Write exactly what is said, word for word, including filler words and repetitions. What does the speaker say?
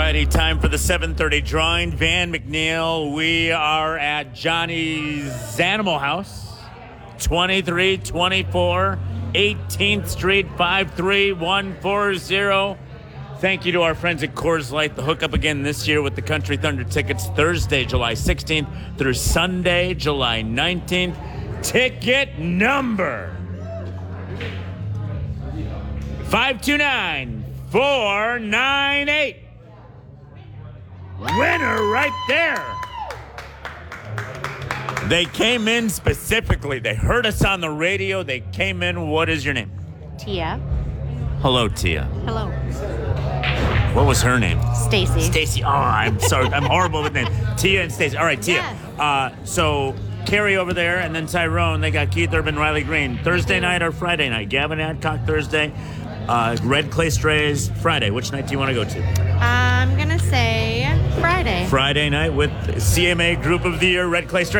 righty, time for the seven thirty drawing. Van McNeil, we are at Johnny's Animal House, twenty-three twenty-four eighteenth Street, five three one four zero. Thank you to our friends at Coors Light. The hookup again this year with the Country Thunder tickets, Thursday, July sixteenth through Sunday, July nineteenth. Ticket number five two nine four nine eight. Winner right there. They came in specifically. They heard us on the radio. They came in. What is your name? Tia. Hello, Tia. Hello. What was her name? Stacy. Stacy. Oh, I'm sorry. I'm horrible with names. Tia and Stacy. All right, Tia. Yes. Uh, so Carrie over there, and then Tyrone. They got Keith Urban, Riley Green. Thursday night or Friday night? Gavin Adcock Thursday. Uh, Red Clay Strays Friday. Which night do you want to go to? I'm going to say Friday. Friday night with C M A Group of the Year, Red Clay Strays.